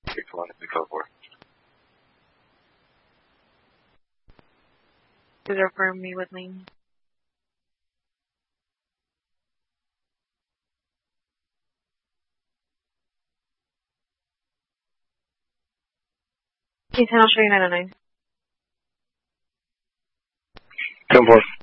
6-1 is the code for. User for me with lane. Ethan, I'll show you 909. 10-4.